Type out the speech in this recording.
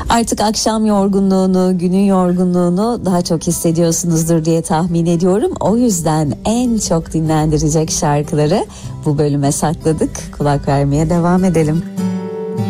Artık akşam yorgunluğunu, günün yorgunluğunu daha çok hissediyorsunuzdur diye tahmin ediyorum. O yüzden en çok dinlendirecek şarkıları bu bölüme sakladık. Kulak vermeye devam edelim.